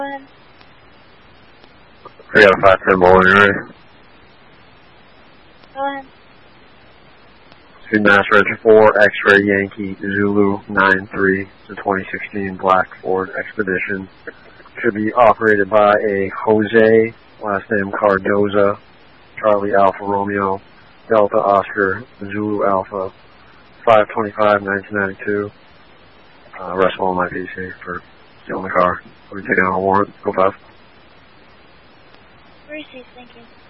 Go ahead. I got a 510 bowling, ready? Go ahead. Speed Mass Register 4, X-Ray Yankee Zulu 93, the 2016 Black Ford Expedition. Should be operated by a Jose, last name Cardoza, Charlie Alpha Romeo, Delta Oscar, Zulu Alpha, 5/25/1992. Rest all my PC for stealing the car. We'll be taking on a warrant. Go fast. Received, thank you.